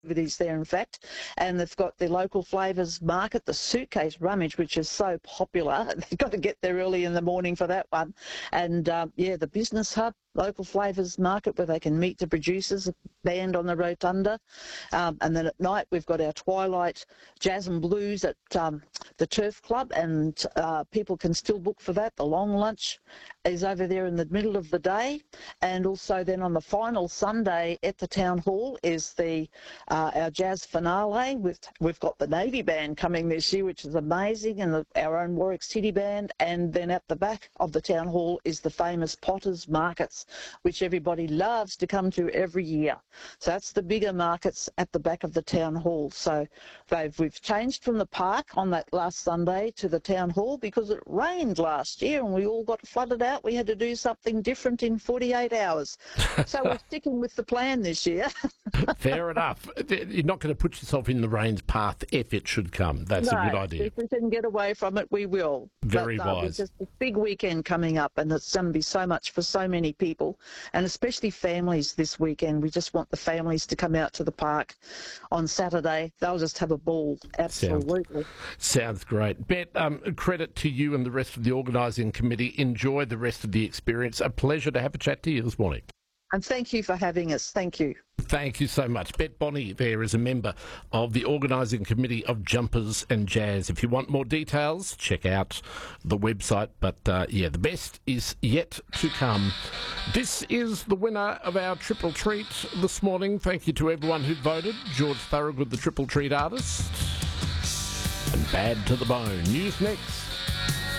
activities there, in fact, and they've got the local flavours market, the suitcase rummage, which is so popular. They've got to get there early in the morning for that one. And the business hub, local flavours market, where they can meet the producers, a band on the rotunda. And then at night we've got our Twilight Jazz and Blues at the Turf Club, and people can still book for that. The long lunch is over there in the middle of the day. And also then on the final Sunday at the Town Hall is the our jazz finale. We've got the Navy Band coming this year, which is amazing, and our own Warwick City Band. And then at the back of the Town Hall is the famous Potters Markets, which everybody loves to come to every year. So that's the bigger markets at the back of the Town Hall. So we've changed from the park on that last Sunday to the Town Hall because it rained last year and we all got flooded out. We had to do something different in 48 hours. So we're sticking with the plan this year. Fair enough. You're not going to put yourself in the rain's path if it should come. That's a good idea. If we can get away from it, we will. Very wise. It's just a big weekend coming up, and it's going to be so much for so many people, and especially families this weekend. We just want the families to come out to the park on Saturday. They'll just have a ball. Absolutely. Sounds great. Bet, credit to you and the rest of the organising committee. Enjoy the rest of the experience. A pleasure to have a chat to you this morning. And thank you for having us. Thank you. Thank you so much. Bet Bonney there is a member of the organising committee of Jumpers and Jazz. If you want more details, check out the website. But the best is yet to come. This is the winner of our Triple Treat this morning. Thank you to everyone who voted. George Thorogood, the Triple Treat artist. And Bad to the Bone. News next.